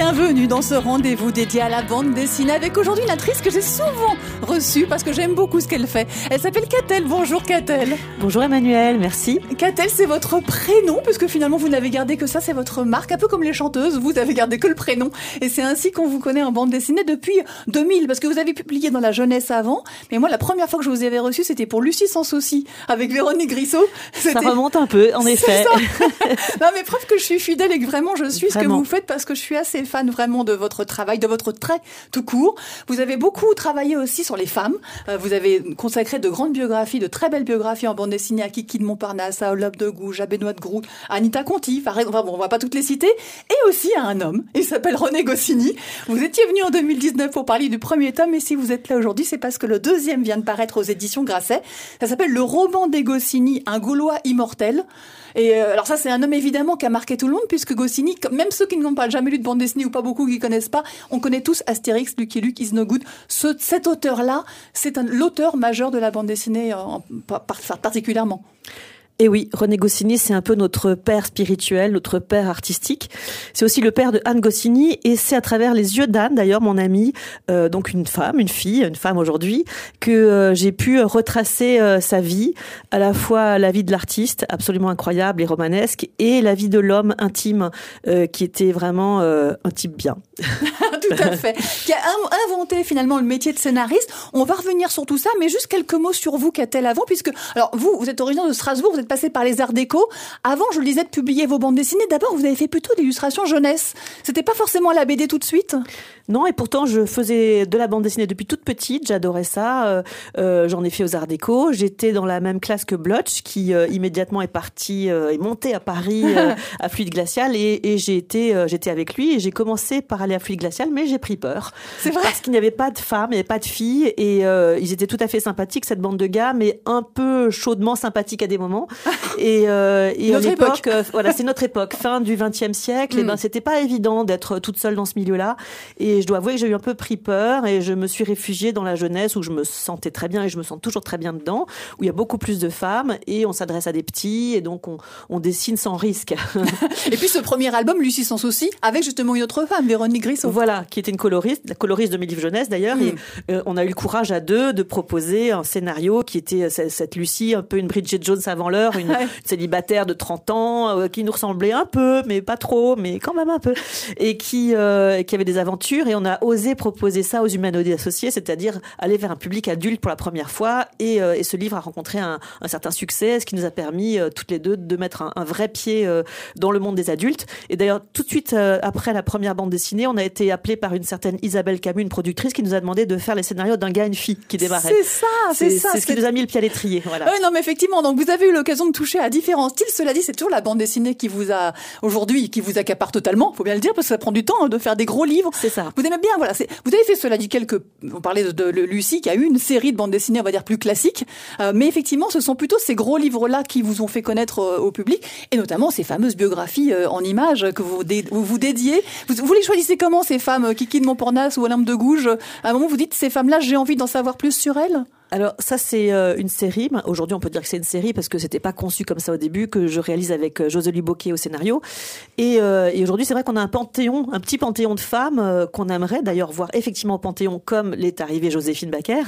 Bienvenue dans ce rendez-vous dédié à la bande dessinée avec aujourd'hui une actrice que j'ai souvent reçue parce que j'aime beaucoup ce qu'elle fait. Elle s'appelle Catel. Bonjour Catel. Bonjour Emmanuel, merci. Catel, c'est votre prénom puisque finalement vous n'avez gardé que ça, c'est votre marque. Un peu comme les chanteuses, vous n'avez gardé que le prénom. Et c'est ainsi qu'on vous connaît en bande dessinée depuis 2000 parce que vous avez publié dans la jeunesse avant. Mais moi, la première fois que je vous avais reçu, c'était pour Lucie sans souci avec Véronique Grissot. Ça remonte un peu, en effet. Non, mais preuve que je suis fidèle et que vraiment je suis ce que vous faites parce que je suis assez fan vraiment de votre travail, de votre trait tout court. Vous avez beaucoup travaillé aussi sur les femmes. Vous avez consacré de grandes biographies, de très belles biographies en bande dessinée à Kiki de Montparnasse, à Olympe de Gouges, à Benoît de Groult, à Anita Conti. Enfin bon, on va pas toutes les citer. Et aussi à un homme. Il s'appelle René Goscinny. Vous étiez venu en 2019 pour parler du premier tome et si vous êtes là aujourd'hui, c'est parce que le deuxième vient de paraître aux éditions Grasset. Ça s'appelle Le roman des Goscinny, un Gaulois immortel. Et alors ça, c'est un homme évidemment qui a marqué tout le monde puisque Goscinny, même ceux qui n'ont pas jamais lu de bande dessinée ou pas beaucoup qui connaissent pas, on connaît tous Astérix, Lucky Luke, Is No Good. Cet auteur-là, c'est l'auteur majeur de la bande dessinée particulièrement. Et oui, René Goscinny, c'est un peu notre père spirituel, notre père artistique. C'est aussi le père de Anne Goscinny et c'est à travers les yeux d'Anne, d'ailleurs, mon amie, donc une femme aujourd'hui, que j'ai pu retracer sa vie, à la fois la vie de l'artiste, absolument incroyable et romanesque, et la vie de l'homme intime, qui était vraiment un type bien. Tout à fait. Qui a inventé finalement le métier de scénariste. On va revenir sur tout ça, mais juste quelques mots sur vous, Catel, avant, puisque, alors vous êtes originaire de Strasbourg, vous êtes passé par les Arts Déco. Avant, je le disais, de publier vos bandes dessinées. D'abord, vous avez fait plutôt de l'illustration jeunesse. C'était pas forcément la BD tout de suite? Non, et pourtant, je faisais de la bande dessinée depuis toute petite. J'adorais ça. J'en ai fait aux Arts Déco. J'étais dans la même classe que Blotch, qui immédiatement est monté à Paris à Fluide Glacial. Et j'étais avec lui et j'ai commencé par aller à Fluide Glacial, mais j'ai pris peur. C'est vrai? Parce qu'il n'y avait pas de femmes, il n'y avait pas de filles. Et ils étaient tout à fait sympathiques, cette bande de gars, mais un peu chaudement sympathiques à des moments. Et à l'époque, voilà, c'est notre époque, fin du XXe siècle. Et ben, c'était pas évident d'être toute seule dans ce milieu-là. Et je dois avouer que j'ai eu un peu pris peur et je me suis réfugiée dans la jeunesse où je me sentais très bien et je me sens toujours très bien dedans, où il y a beaucoup plus de femmes et on s'adresse à des petits et donc on dessine sans risque. Et puis ce premier album, Lucie sans souci, avec justement une autre femme, Véronique Grissot. Voilà, qui était une coloriste, la coloriste de mes livres jeunesse d'ailleurs. Et on a eu le courage à deux de proposer un scénario qui était cette Lucie, un peu une Bridget Jones avant l'heure, une célibataire de 30 ans, qui nous ressemblait un peu, mais pas trop, mais quand même un peu, et qui avait des aventures. Et on a osé proposer ça aux humanoïdes associés, c'est-à-dire aller vers un public adulte pour la première fois. Et ce livre a rencontré un certain succès, ce qui nous a permis toutes les deux de mettre un vrai pied dans le monde des adultes. Et d'ailleurs, tout de suite après la première bande dessinée, on a été appelé par une certaine Isabelle Camus, une productrice, qui nous a demandé de faire les scénarios d'un gars et une fille qui démarraient. C'est ça. C'est ce qui nous a mis le pied à l'étrier. Voilà. Oui, non, mais effectivement. Donc, vous avez eu l'occasion de toucher à différents styles. Cela dit, c'est toujours la bande dessinée qui vous a, aujourd'hui, qui vous accapare totalement. Faut bien le dire, parce que ça prend du temps de faire des gros livres. C'est ça. Vous aimez bien, voilà. Vous avez fait, cela dit, on parlait de Lucie, qui a eu une série de bandes dessinées, on va dire, plus classiques. Mais effectivement, ce sont plutôt ces gros livres-là qui vous ont fait connaître au public. Et notamment ces fameuses biographies en images que vous dédiez. Vous les choisissez comment, ces femmes, Kiki de Montparnasse ou Olympe de Gouges? À un moment, vous dites, ces femmes-là, j'ai envie d'en savoir plus sur elles? Alors ça, c'est une série. Aujourd'hui, on peut dire que c'est une série parce que c'était pas conçu comme ça au début, que je réalise avec Josélie Bocquet au scénario. Et aujourd'hui, c'est vrai qu'on a un petit panthéon de femmes qu'on aimerait d'ailleurs voir effectivement au Panthéon, comme l'est arrivée Joséphine Baker.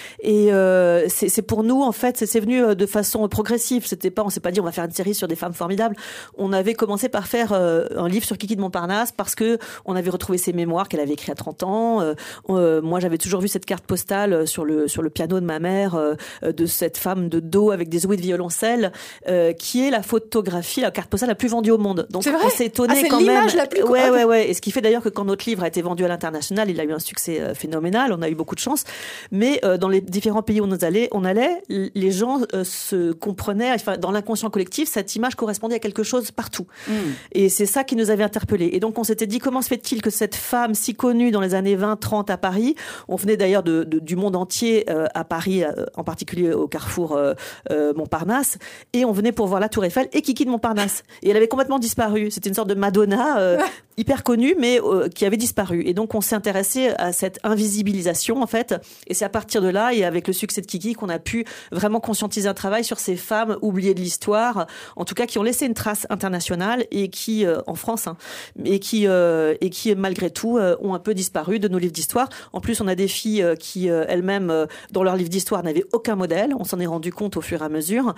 Et c'est pour nous, en fait, c'est venu de façon progressive. On s'est pas dit on va faire une série sur des femmes formidables. On avait commencé par faire un livre sur Kiki de Montparnasse parce que on avait retrouvé ses mémoires qu'elle avait écrites à 30 ans. Moi, j'avais toujours vu cette carte postale sur le piano de ma mère, de cette femme de dos avec des ouïes de violoncelle, qui est la photographie, la carte postale la plus vendue au monde. Donc on s'est étonné quand même. C'est l'image la plus Ouais. Et ce qui fait d'ailleurs que quand notre livre a été vendu à l'international, il a eu un succès phénoménal. On a eu beaucoup de chance. Mais dans les différents pays où on allait, les gens se comprenaient. Enfin, dans l'inconscient collectif, cette image correspondait à quelque chose partout. Et c'est ça qui nous avait interpellés. Et donc on s'était dit, comment se fait-il que cette femme si connue dans les années 20-30 à Paris, on venait d'ailleurs du monde entier à Paris, Paris, en particulier au carrefour Montparnasse, et on venait pour voir la Tour Eiffel et Kiki de Montparnasse. Et elle avait complètement disparu. C'était une sorte de Madonna hyper connue, mais qui avait disparu. Et donc, on s'est intéressé à cette invisibilisation, en fait. Et c'est à partir de là, et avec le succès de Kiki, qu'on a pu vraiment conscientiser un travail sur ces femmes oubliées de l'histoire, en tout cas qui ont laissé une trace internationale et qui, en France, et qui malgré tout, ont un peu disparu de nos livres d'histoire. En plus, on a des filles qui, elles-mêmes, dans leurs livres d'histoire, n'avaient aucun modèle. On s'en est rendu compte au fur et à mesure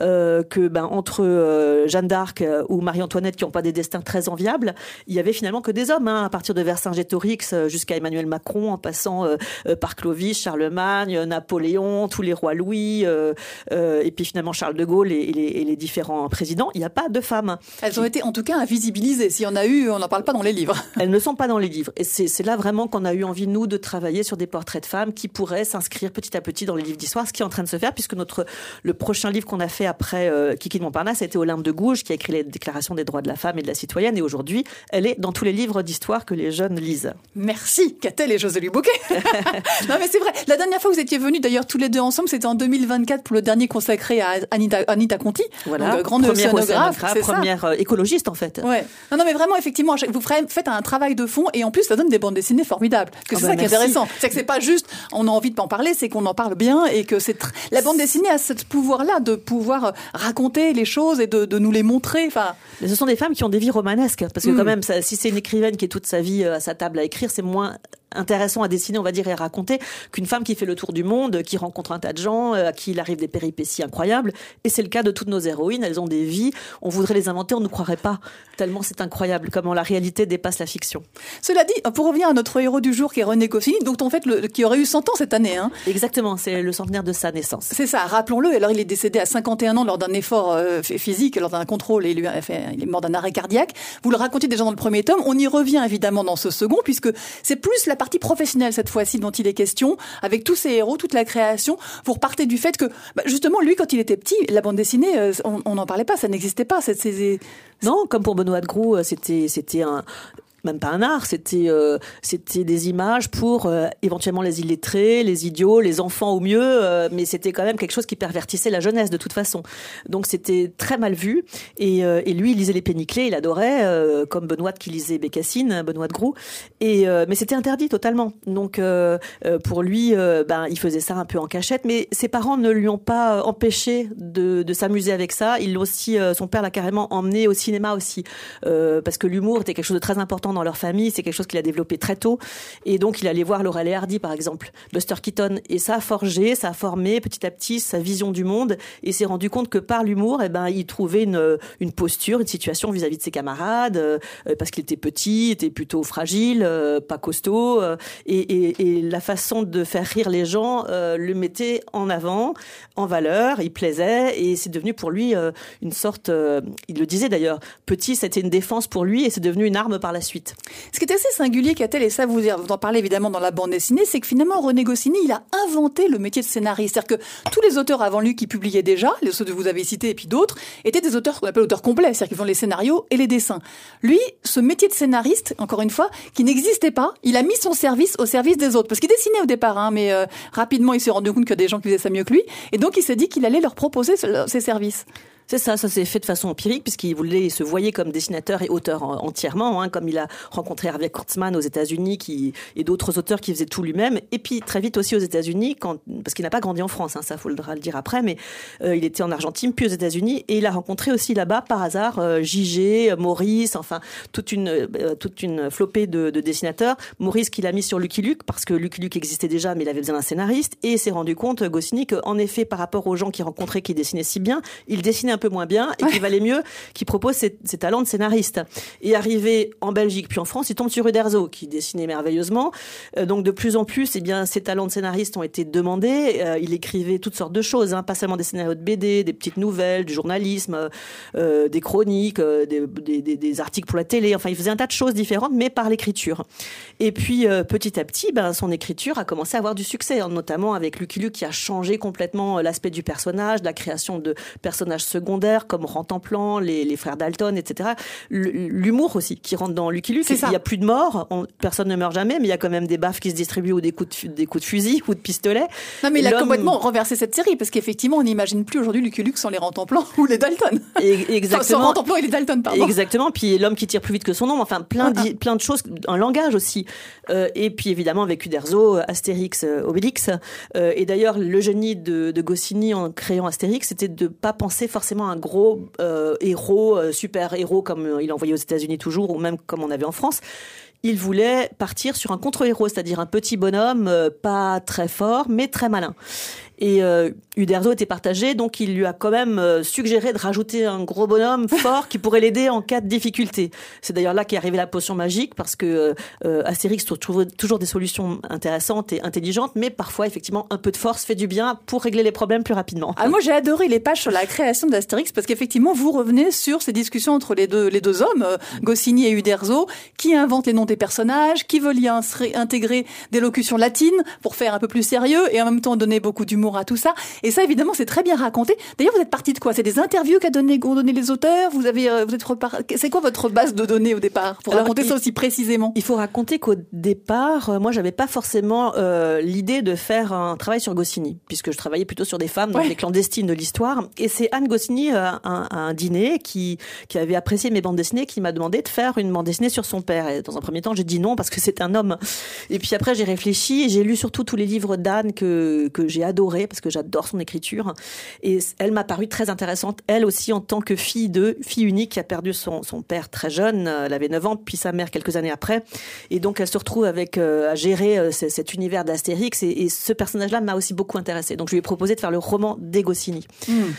que, entre Jeanne d'Arc ou Marie-Antoinette, qui n'ont pas des destins très enviables, il y avait finalement que des hommes, à partir de Vercingétorix jusqu'à Emmanuel Macron, en passant par Clovis, Charlemagne, Napoléon, tous les rois Louis, et puis finalement Charles de Gaulle et les différents présidents. Il n'y a pas de femmes. Elles ont été en tout cas invisibilisées. S'il y en a eu, on n'en parle pas dans les livres. Elles ne sont pas dans les livres. Et c'est là vraiment qu'on a eu envie, nous, de travailler sur des portraits de femmes qui pourraient s'inscrire petit à petit dans les livres d'histoire, ce qui est en train de se faire, puisque le prochain livre qu'on a fait après Kiki de Montparnasse a été Olympe de Gouges, qui a écrit les déclarations des droits de la femme et de la citoyenne. Et aujourd'hui, elle est dans tous les livres d'histoire que les jeunes lisent. Merci, Catel et José Bouquet. Non, mais c'est vrai. La dernière fois, vous étiez venus d'ailleurs tous les deux ensemble, c'était en 2024 pour le dernier consacré à Anita Conti. Voilà. Donc, grande océanographe. Première écologiste, en fait. Ouais. Non, mais vraiment, effectivement, vous faites un travail de fond et en plus, ça donne des bandes dessinées formidables. Parce que c'est ça qui est intéressant. C'est que c'est pas juste, on a envie de pas en parler, c'est qu'on en parle bien et que la bande dessinée a ce pouvoir-là de pouvoir raconter les choses et de nous les montrer. Enfin. Mais ce sont des femmes qui ont des vies romanesques. Parce que quand même, si c'est une écrivaine qui est toute sa vie à sa table à écrire, c'est moins intéressant à dessiner, on va dire, et à raconter qu'une femme qui fait le tour du monde, qui rencontre un tas de gens, à qui il arrive des péripéties incroyables. Et c'est le cas de toutes nos héroïnes. Elles ont des vies. On voudrait les inventer, on ne croirait pas. Tellement c'est incroyable comment la réalité dépasse la fiction. Cela dit, pour revenir à notre héros du jour qui est René Goscinny, donc en fait, qui aurait eu 100 ans cette année. Exactement, c'est le centenaire de sa naissance. C'est ça, rappelons-le. Alors il est décédé à 51 ans lors d'un effort physique, lors d'un contrôle, et il est mort d'un arrêt cardiaque. Vous le racontiez déjà dans le premier tome. On y revient évidemment dans ce second, puisque c'est plus la partie professionnelle cette fois-ci dont il est question, avec tous ces héros, toute la création. Vous repartez du fait que, justement, lui, quand il était petit, la bande dessinée, on n'en parlait pas, ça n'existait pas. Non, comme pour Benoît de Groux, c'était même pas un art, c'était des images pour éventuellement les illettrés, les idiots, les enfants au mieux, mais c'était quand même quelque chose qui pervertissait la jeunesse de toute façon. Donc c'était très mal vu. Et lui, il lisait les Péniclés, il adorait, comme Benoît qui lisait Bécassine, Benoît de Groux. Mais c'était interdit totalement. Donc pour lui, il faisait ça un peu en cachette. Mais ses parents ne lui ont pas empêché de s'amuser avec ça. Il aussi, son père l'a carrément emmené au cinéma aussi, parce que l'humour était quelque chose de très important dans leur famille, c'est quelque chose qu'il a développé très tôt, et donc il allait voir Laurel et Hardy par exemple, Buster Keaton, et ça a formé petit à petit sa vision du monde, et s'est rendu compte que par l'humour, il trouvait une posture, une situation vis-à-vis de ses camarades, parce qu'il était petit, était plutôt fragile, pas costaud, et la façon de faire rire les gens le mettait en avant, en valeur, il plaisait, et c'est devenu pour lui une sorte, il le disait d'ailleurs, petit c'était une défense pour lui, et c'est devenu une arme par la suite. Ce qui est assez singulier, Catel, et ça vous en parlez évidemment dans la bande dessinée, c'est que finalement René Goscinny, il a inventé le métier de scénariste. C'est-à-dire que tous les auteurs avant lui qui publiaient déjà, ceux que vous avez cités et puis d'autres, étaient des auteurs qu'on appelle auteurs complets, c'est-à-dire qu'ils font les scénarios et les dessins. Lui, ce métier de scénariste, encore une fois, qui n'existait pas, il a mis son service au service des autres. Parce qu'il dessinait au départ, mais rapidement il s'est rendu compte qu'il y a des gens qui faisaient ça mieux que lui, et donc il s'est dit qu'il allait leur proposer ses services. C'est ça s'est fait de façon empirique, puisqu'il se voyait comme dessinateur et auteur entièrement, comme il a rencontré Hervé Kurtzman aux États-Unis et d'autres auteurs qui faisaient tout lui-même. Et puis très vite aussi aux États-Unis, parce qu'il n'a pas grandi en France, ça faudra le dire après, mais il était en Argentine, puis aux États-Unis, et il a rencontré aussi là-bas par hasard J.G., Maurice, enfin toute une flopée de dessinateurs. Maurice qu'il a mis sur Lucky Luke, parce que Lucky Luke existait déjà, mais il avait besoin d'un scénariste, et il s'est rendu compte, Goscinny, qu'en effet, par rapport aux gens qu'il rencontrait qui dessinaient si bien, il dessinait un peu moins bien, et qu'il valait mieux qu'il propose ses talents de scénariste. Et arrivé en Belgique puis en France, il tombe sur Uderzo qui dessinait merveilleusement. Donc de plus en plus, ses talents de scénariste ont été demandés. Il écrivait toutes sortes de choses, pas seulement des scénarios de BD, des petites nouvelles, du journalisme, des chroniques, des articles pour la télé. Enfin, il faisait un tas de choses différentes, mais par l'écriture. Et puis petit à petit, son écriture a commencé à avoir du succès, notamment avec Lucky Luke qui a changé complètement l'aspect du personnage, la création de personnages secondaires, secondaires comme Rantanplan, les frères Dalton, etc. L'humour aussi qui rentre dans Lucky Luke. Il y a plus de morts, personne ne meurt jamais, mais il y a quand même des baffes qui se distribuent ou des coups de fusil ou de pistolet. Non, mais il a complètement renversé cette série parce qu'effectivement, on n'imagine plus aujourd'hui Lucky Luke sans les Rantanplan ou les Dalton. Exactement. Sans Rantanplan et les Dalton, pardon. Exactement. Puis l'homme qui tire plus vite que son ombre. Enfin, plein de choses, un langage aussi. Et puis évidemment avec Uderzo, Astérix, Obélix. Et d'ailleurs, le génie de Goscinny en créant Astérix, c'était de pas penser forcément à un gros héros, super héros comme il envoyait aux États-Unis toujours, ou même comme on avait en France. Il voulait partir sur un contre-héros, c'est-à-dire un petit bonhomme, pas très fort, mais très malin. Et Uderzo était partagé, donc il lui a quand même suggéré de rajouter un gros bonhomme fort qui pourrait l'aider en cas de difficulté. C'est d'ailleurs là qu'est arrivée la potion magique, parce que Astérix trouve toujours des solutions intéressantes et intelligentes, mais parfois effectivement un peu de force fait du bien pour régler les problèmes plus rapidement. Ah, moi j'ai adoré les pages sur la création d'Astérix, parce qu'effectivement vous revenez sur ces discussions entre les deux hommes, Goscinny et Uderzo, qui inventent les noms des personnages, qui veulent y intégrer des locutions latines pour faire un peu plus sérieux et en même temps donner beaucoup d'humour à tout ça. Et ça, évidemment, c'est très bien raconté. D'ailleurs, vous êtes parti de quoi? C'est des interviews qu'ont donné les auteurs? C'est quoi votre base de données au départ pour raconter ça aussi précisément? Il faut raconter qu'au départ, moi, j'avais pas forcément l'idée de faire un travail sur Goscinny, puisque je travaillais plutôt sur des femmes, donc les clandestines de l'histoire. Et c'est Anne Goscinny, à un dîner, qui avait apprécié mes bandes dessinées, qui m'a demandé de faire une bande dessinée sur son père. Et dans un premier temps, j'ai dit non parce que c'est un homme. Et puis après, j'ai réfléchi et j'ai lu surtout tous les livres d'Anne que j'ai adoré, parce que j'adore son écriture. Et elle m'a paru très intéressante, elle aussi en tant que fille unique qui a perdu son père très jeune, elle avait 9 ans, puis sa mère quelques années après. Et donc elle se retrouve à gérer cet univers d'Astérix, et ce personnage-là m'a aussi beaucoup intéressée. Donc je lui ai proposé de faire le roman des Goscinny.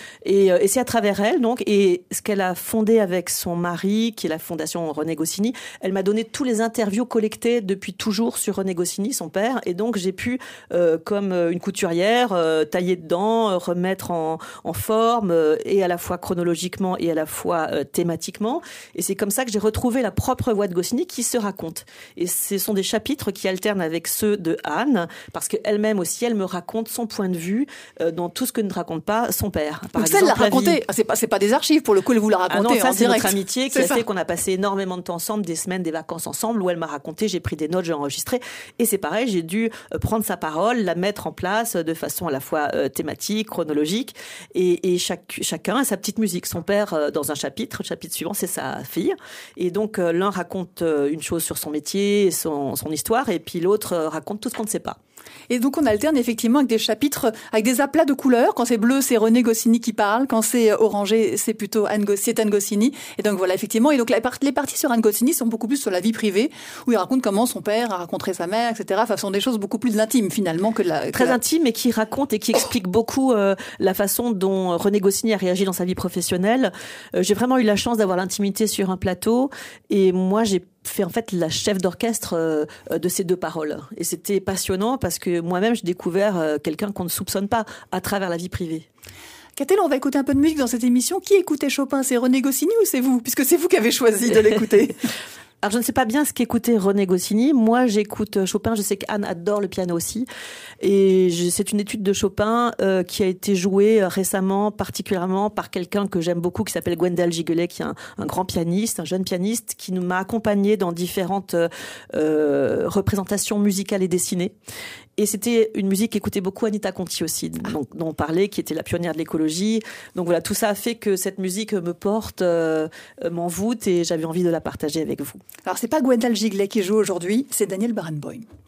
Et c'est à travers elle, donc, et ce qu'elle a fondé avec son mari, qui est la fondation René Goscinny, elle m'a donné tous les interviews collectées depuis toujours sur René Goscinny, son père, et donc j'ai pu, comme une couturière, tailler dedans, remettre en forme, et à la fois chronologiquement et à la fois thématiquement. Et c'est comme ça que j'ai retrouvé la propre voix de Goscinny qui se raconte. Et ce sont des chapitres qui alternent avec ceux de Anne, parce qu'elle-même aussi, elle me raconte son point de vue dans tout ce que ne raconte pas son père. Par exemple, ça, elle l'a raconté. C'est pas des archives, pour le coup, elle vous l'a raconté. Ah non, ça, en c'est direct. notre amitié qui a fait qu'on a passé énormément de temps ensemble, des semaines, des vacances ensemble, où elle m'a raconté, j'ai pris des notes, j'ai enregistré. Et c'est pareil, j'ai dû prendre sa parole, la mettre en place de façon à la fois thématique, chronologique, et chacun a sa petite musique. Son père dans un chapitre, le chapitre suivant c'est sa fille, et donc l'un raconte une chose sur son métier, son histoire, et puis l'autre raconte tout ce qu'on ne sait pas. Et donc on alterne effectivement avec des chapitres, avec des aplats de couleurs. Quand c'est bleu, c'est René Goscinny qui parle. Quand c'est orangé, c'est plutôt Anne Goscinny. Et donc voilà, effectivement. Et donc les parties sur Anne Goscinny sont beaucoup plus sur la vie privée, où il raconte comment son père a rencontré sa mère, etc. Enfin, ce sont des choses beaucoup plus intimes finalement très intimes, et qui racontent et qui expliquent beaucoup la façon dont René Goscinny a réagi dans sa vie professionnelle. J'ai vraiment eu la chance d'avoir l'intimité sur un plateau, et moi j'ai fait en fait la chef d'orchestre de ces deux paroles. Et c'était passionnant parce que moi-même j'ai découvert quelqu'un qu'on ne soupçonne pas à travers la vie privée. Catel, on va écouter un peu de musique dans cette émission. Qui écoutait Chopin? C'est René Goscinny ou c'est vous? Puisque c'est vous qui avez choisi de l'écouter. Alors, je ne sais pas bien ce qu'écoutait René Goscinny. Moi, j'écoute Chopin. Je sais qu'Anne adore le piano aussi. Et c'est une étude de Chopin qui a été jouée récemment, particulièrement par quelqu'un que j'aime beaucoup, qui s'appelle Gwendal Giguelet, qui est un grand pianiste, un jeune pianiste, qui m'a accompagné dans différentes représentations musicales et dessinées. Et c'était une musique qu'écoutait beaucoup Anita Conti aussi, dont on parlait, qui était la pionnière de l'écologie. Donc voilà, tout ça a fait que cette musique me porte, m'envoûte, et j'avais envie de la partager avec vous. Alors c'est pas Gwendal Giguelet qui joue aujourd'hui, c'est Daniel Barenboim.